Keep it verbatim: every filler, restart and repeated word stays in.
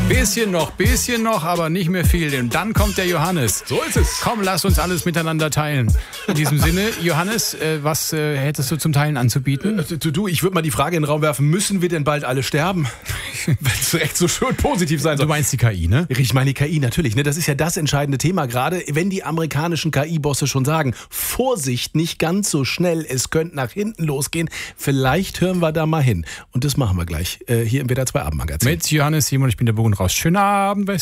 Bisschen noch, bisschen noch, aber nicht mehr viel. Und dann kommt der Johannes. So ist es. Komm, lass uns alles miteinander teilen. In diesem Sinne, Johannes, äh, was äh, hättest du zum Teilen anzubieten? Äh, du, du, ich würde mal die Frage in den Raum werfen, müssen wir denn bald alle sterben? Wenn es echt so schön positiv sein soll. Du meinst die K I, ne? Ich meine die K I natürlich, ne? Das ist ja das entscheidende Thema gerade, wenn die amerikanischen K I-Bosse schon sagen, Vorsicht, nicht ganz so schnell, es könnte nach hinten losgehen. Vielleicht hören wir da mal hin. Und das machen wir gleich äh, hier im W D R zwei Abendmagazin. Mit Johannes Simon, ich bin der Bogen raus. Schönen Abend, West.